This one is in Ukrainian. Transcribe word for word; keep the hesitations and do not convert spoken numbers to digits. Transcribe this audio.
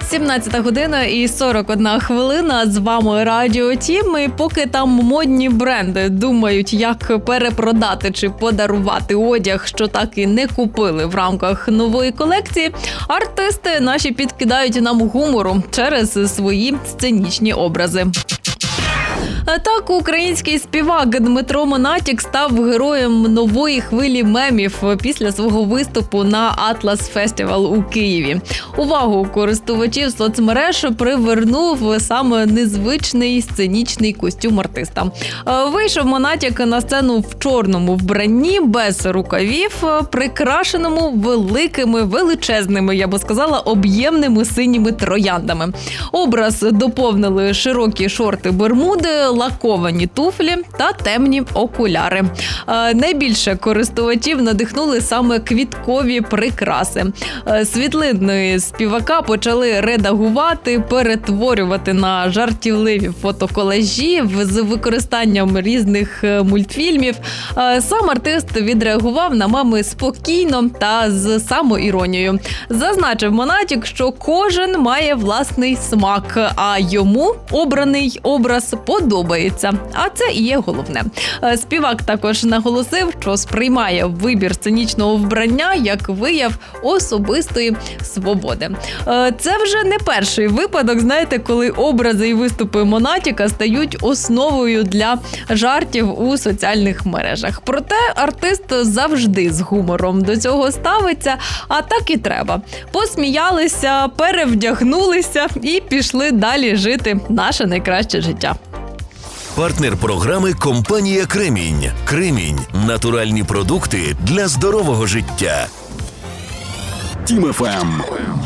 сімнадцята година і сорок одна хвилина. З вами Радіо Тім. І поки там модні бренди думають, як перепродати чи подарувати одяг, що так і не купили в рамках нової колекції, артисти наші підкидають нам гумору через свої сценічні образи. Так, український співак Дмитро Монатік став героєм нової хвилі мемів після свого виступу на Atlas Festival у Києві. Увагу користувачів соцмереж привернув саме незвичний сценічний костюм артиста. Вийшов Монатік на сцену в чорному вбранні, без рукавів, прикрашеному великими, величезними, я би сказала, об'ємними синіми трояндами. Образ доповнили широкі шорти-бермуди, лаковані туфлі та темні окуляри. Найбільше користувачів надихнули саме квіткові прикраси. Світлини співака почали редагувати, перетворювати на жартівливі фотоколажі з використанням різних мультфільмів. Сам артист відреагував на меми спокійно та з самоіронією. Зазначив Монатік, що кожен має власний смак, а йому обраний образ подобається. А це і є головне. Співак також наголосив, що сприймає вибір сценічного вбрання як вияв особистої свободи. Це вже не перший випадок, знаєте, коли образи і виступи Монатіка стають основою для жартів у соціальних мережах. Проте артист завжди з гумором до цього ставиться, а так і треба. Посміялися, перевдягнулися і пішли далі жити наше найкраще життя. Партнер програми – компанія «Кремінь». «Кремінь» – натуральні продукти для здорового життя. Тім еф ем.